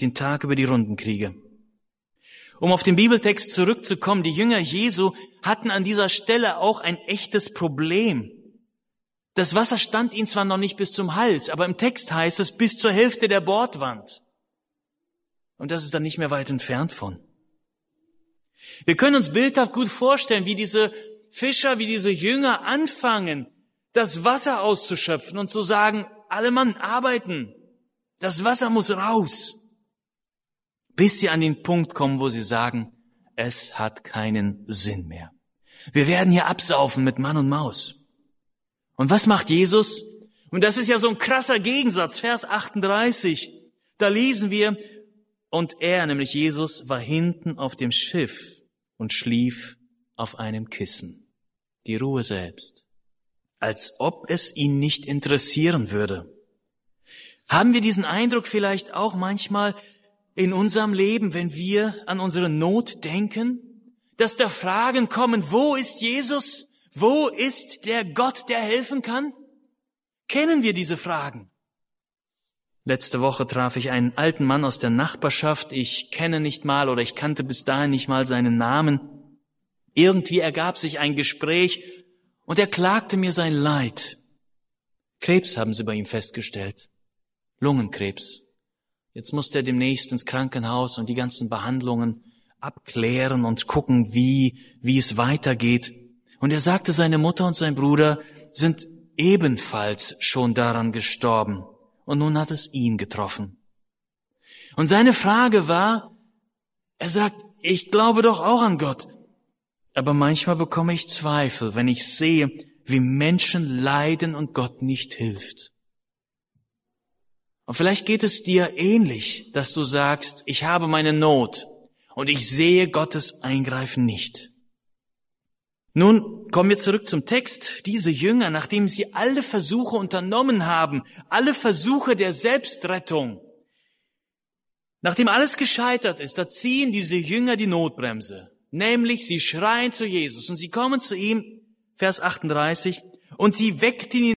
den Tag über die Runden kriege. Um auf den Bibeltext zurückzukommen, die Jünger Jesu hatten an dieser Stelle auch ein echtes Problem. Das Wasser stand ihnen zwar noch nicht bis zum Hals, aber im Text heißt es bis zur Hälfte der Bordwand. Und das ist dann nicht mehr weit entfernt von. Wir können uns bildhaft gut vorstellen, wie diese Fischer, wie diese Jünger anfangen, das Wasser auszuschöpfen und zu sagen, alle Mann arbeiten, das Wasser muss raus. Bis sie an den Punkt kommen, wo sie sagen, es hat keinen Sinn mehr. Wir werden hier absaufen mit Mann und Maus. Und was macht Jesus? Und das ist ja so ein krasser Gegensatz, Vers 38. Da lesen wir, und er, nämlich Jesus, war hinten auf dem Schiff und schlief auf einem Kissen. Die Ruhe selbst. Als ob es ihn nicht interessieren würde. Haben wir diesen Eindruck vielleicht auch manchmal in unserem Leben, wenn wir an unsere Not denken, dass da Fragen kommen, wo ist Jesus? Wo ist der Gott, der helfen kann? Kennen wir diese Fragen? Letzte Woche traf ich einen alten Mann aus der Nachbarschaft. Ich kenne nicht mal oder ich kannte bis dahin nicht mal seinen Namen. Irgendwie ergab sich ein Gespräch und er klagte mir sein Leid. Krebs haben sie bei ihm festgestellt. Lungenkrebs. Jetzt muss er demnächst ins Krankenhaus und die ganzen Behandlungen abklären und gucken, wie es weitergeht. Und er sagte, seine Mutter und sein Bruder sind ebenfalls schon daran gestorben. Und nun hat es ihn getroffen. Und seine Frage war, er sagt, ich glaube doch auch an Gott. Aber manchmal bekomme ich Zweifel, wenn ich sehe, wie Menschen leiden und Gott nicht hilft. Und vielleicht geht es dir ähnlich, dass du sagst, ich habe meine Not und ich sehe Gottes Eingreifen nicht. Nun kommen wir zurück zum Text. Diese Jünger, nachdem sie alle Versuche unternommen haben, alle Versuche der Selbstrettung, nachdem alles gescheitert ist, da ziehen diese Jünger die Notbremse. Nämlich, sie schreien zu Jesus und sie kommen zu ihm, Vers 38, und sie weckten